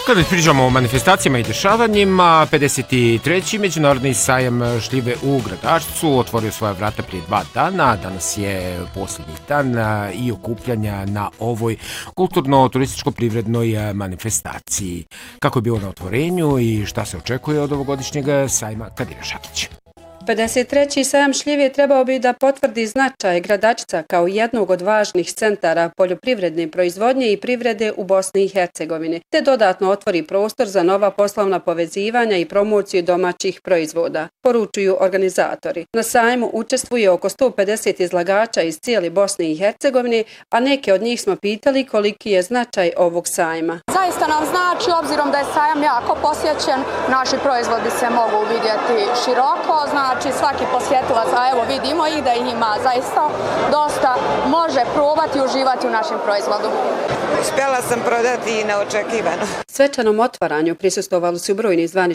Kada pričamo o manifestacijama i dešavanjima, 53. Međunarodni sajam šljive u Gradačcu otvorio svoja vrata prije 2 dana. Danas je posljednji dan i okupljanja na ovoj kulturno-turističko-privrednoj manifestaciji. Kako je bilo na otvorenju i šta se očekuje od ovogodišnjeg sajma, Kadira Šakić. 53. sajam šljive trebao bi da potvrdi značaj Gradačca kao jednog od važnih centara poljoprivredne proizvodnje i privrede u Bosni i Hercegovini, te dodatno otvori prostor za nova poslovna povezivanja i promociju domaćih proizvoda, poručuju organizatori. Na sajmu učestvuje oko 150 izlagača iz cijele Bosne i Hercegovine, a neke od njih smo pitali koliki je značaj ovog sajma. Zaista nam znači, obzirom da je sajam jako posjećen, naši proizvodi se mogu vidjeti široko, znači svaki posjetilac, a evo vidimo i da ih ima zaista dosta, može probati i uživati u našem proizvodu. Uspjela sam prodati i neočekivano. Svečanom otvaranju prisustvovali su brojni zvaničnici